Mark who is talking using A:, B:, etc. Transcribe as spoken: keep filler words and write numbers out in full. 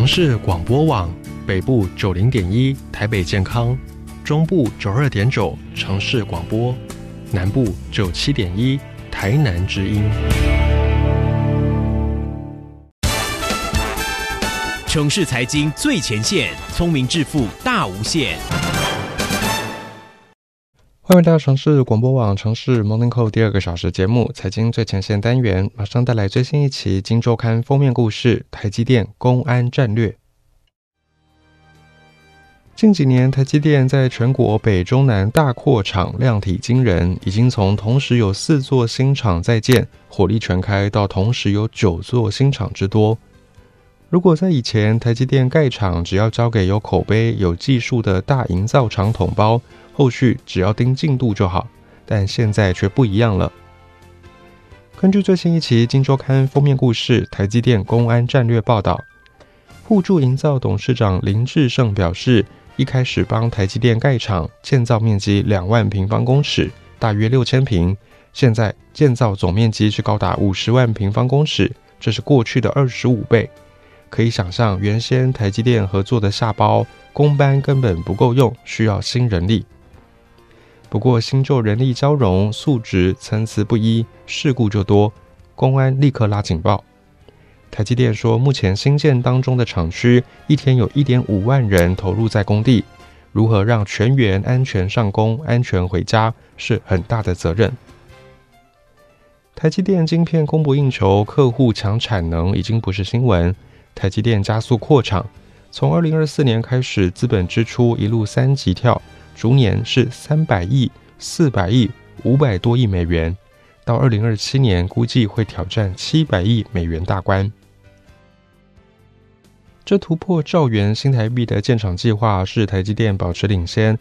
A: 城市广播网，北部九零点一台北健康，中部九二点九城市广播，南部九七点一台南之音。
B: 城市财经最前线，聪明致富大无限。
C: 欢迎回到城市广播网城市 Morning Call 第二个小时节目财经最前线单元，马上带来最新一期今周刊封面故事，台积电公安战略。近几年台积电在全国北中南大扩厂，量体惊人，已经从同时有四座新厂在建，火力全开，到同时有九座新厂之多。如果在以前台积电盖厂只要交给有口碑有技术的大营造厂统包，后续只要盯进度就好，但现在却不一样了。根据最新一期《今周刊》封面故事，台积电公安战略报道，互助营造董事长林志胜表示，一开始帮台积电盖厂，建造面积两万平方公尺，大约六千平，现在建造总面积是高达五十万平方公尺，这是过去的二十五倍。可以想象，原先台积电合作的下包工班根本不够用，需要新人力。不过新旧人力交融，素质参差不一，事故就多，公安立刻拉警报。台积电说，目前新建当中的厂区一天有 一点五万人投入在工地，如何让全员安全上工、安全回家是很大的责任。台积电晶片供不应求，客户抢产能已经不是新闻。台积电加速扩厂，从二零二四年开始，资本支出一路三级跳，逐年是三百亿、四百亿、五百多亿美元，到二零二七年估计会挑战七百亿美元大关。这突破兆元新台币的建厂计划是台积电保持领先，